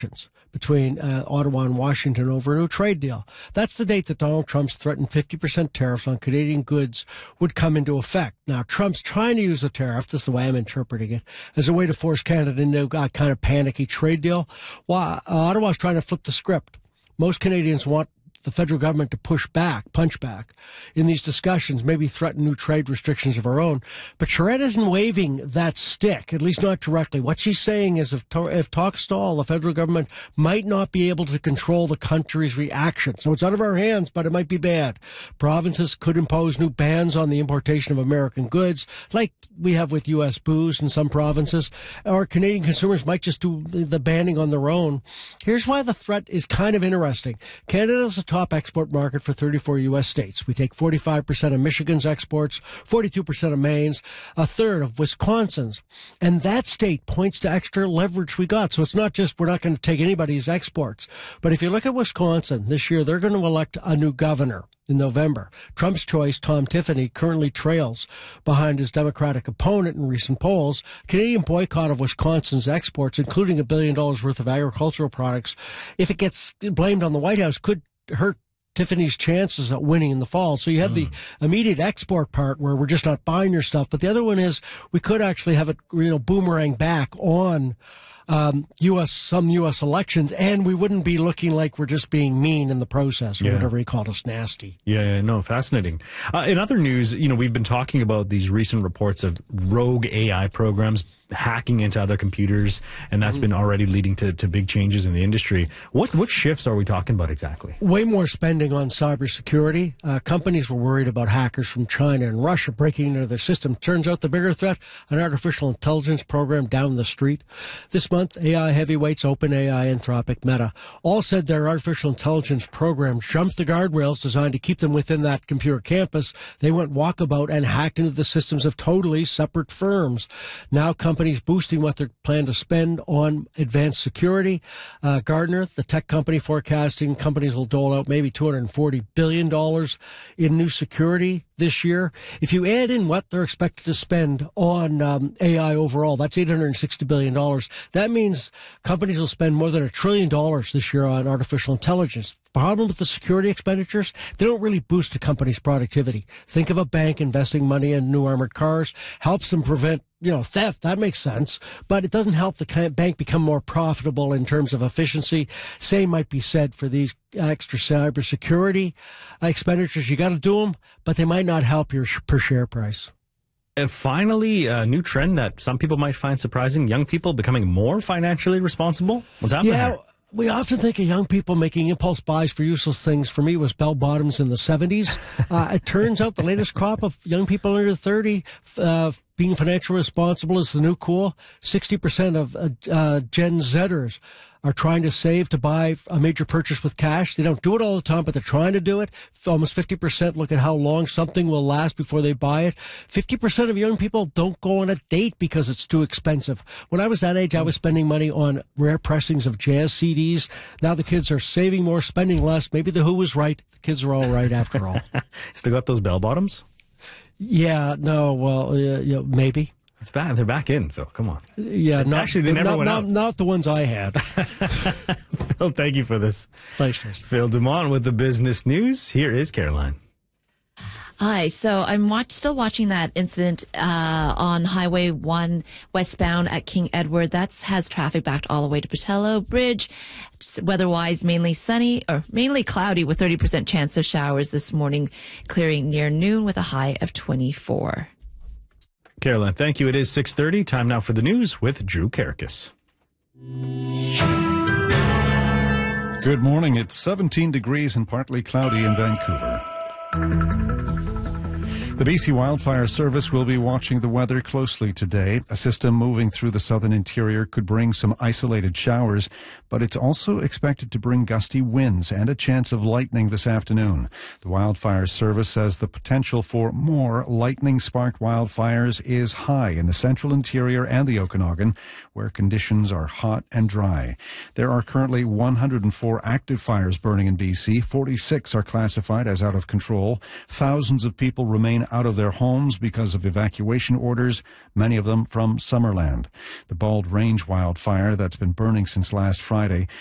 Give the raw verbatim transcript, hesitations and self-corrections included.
between uh, Ottawa and Washington over a new trade deal. That's the date that Donald Trump's threatened fifty percent tariffs on Canadian goods would come into effect. Now, Trump's trying to use the tariff, this is the way I'm interpreting it, as a way to force Canada into a kind of panicky trade deal, while uh, Ottawa's trying to flip the script. Most Canadians want the federal government to push back, punch back in these discussions, maybe threaten new trade restrictions of our own. But Charette isn't waving that stick, at least not directly. What she's saying is if, if talks stall, the federal government might not be able to control the country's reaction. So it's out of our hands, but it might be bad. Provinces could impose new bans on the importation of American goods, like we have with U S booze in some provinces, or Canadian consumers might just do the banning on their own. Here's why the threat is kind of interesting. Canada's a top export market for thirty-four U S states. We take forty-five percent of Michigan's exports, forty-two percent of Maine's, a third of Wisconsin's. And that state points to extra leverage we got. So it's not just we're not going to take anybody's exports. But if you look at Wisconsin this year, they're going to elect a new governor in November. Trump's choice, Tom Tiffany, currently trails behind his Democratic opponent in recent polls. Canadian boycott of Wisconsin's exports, including a billion dollars worth of agricultural products, if it gets blamed on the White House, could hurt Tiffany's chances at winning in the fall. So you have mm. the immediate export part where we're just not buying your stuff. But the other one is we could actually have it, you know, boomerang back on um, U S some U S elections, and we wouldn't be looking like we're just being mean in the process or yeah. whatever he called us, nasty. Yeah, yeah no, fascinating. Uh, in other news, you know, we've been talking about these recent reports of rogue A I programs hacking into other computers, and that's mm. been already leading to, to big changes in the industry. What what shifts are we talking about exactly? Way more spending on cybersecurity. Uh, companies were worried about hackers from China and Russia breaking into their system. Turns out the bigger threat, an artificial intelligence program down the street. This month, A I heavyweights, OpenAI, Anthropic, Meta, all said their artificial intelligence program jumped the guardrails designed to keep them within that computer campus. They went walkabout and hacked into the systems of totally separate firms. Now companies Companies boosting what they plan to spend on advanced security. Uh, Gartner, the tech company, forecasting companies will dole out maybe two hundred forty billion dollars in new security this year. If you add in what they're expected to spend on um, A I overall, that's eight hundred sixty billion dollars. That means companies will spend more than a trillion dollars this year on artificial intelligence. The problem with the security expenditures, they don't really boost a company's productivity. Think of a bank investing money in new armored cars, helps them prevent, you know, theft. That makes sense, but it doesn't help the bank become more profitable in terms of efficiency. Same might be said for these extra cybersecurity expenditures. You got to do them, but they might not help your per share price. And finally, a new trend that some people might find surprising, young people becoming more financially responsible. What's happening yeah, here? We often think of young people making impulse buys for useless things. For me, it was bell bottoms in the seventies. Uh, it turns out the latest crop of young people under thirty uh, being financially responsible is the new cool. sixty percent of uh, uh, Gen Zers are trying to save to buy a major purchase with cash. They don't do it all the time, but they're trying to do it. Almost fifty percent look at how long something will last before they buy it. fifty percent of young people don't go on a date because it's too expensive. When I was that age, I was spending money on rare pressings of jazz C Ds. Now the kids are saving more, spending less. Maybe the Who was right. The kids are all right after all. Still got those bell bottoms? Yeah, no, well, uh, yeah, maybe. It's bad. They're back in, Phil. Come on. Yeah, not, actually, they never not, went not, out. Not the ones I had. Phil, thank you for this. Thanks, Jason. Phil Dumont with the business news. Here is Caroline. Hi. So I'm watch, still watching that incident uh, on Highway one westbound at King Edward. That has traffic backed all the way to Patello Bridge. Weather-wise, mainly sunny or mainly cloudy with thirty percent chance of showers this morning, clearing near noon with a high of twenty-four. Caroline, thank you. It is six thirty. Time now for the news with Drew Karakis. Good morning. It's seventeen degrees and partly cloudy in Vancouver. The B C Wildfire Service will be watching the weather closely today. A system moving through the southern interior could bring some isolated showers, but it's also expected to bring gusty winds and a chance of lightning this afternoon. The Wildfire Service says the potential for more lightning-sparked wildfires is high in the central interior and the Okanagan, where conditions are hot and dry. There are currently one hundred four active fires burning in B C. forty-six are classified as out of control. Thousands of people remain out of their homes because of evacuation orders, many of them from Summerland. The Bald Range wildfire that's been burning since last Friday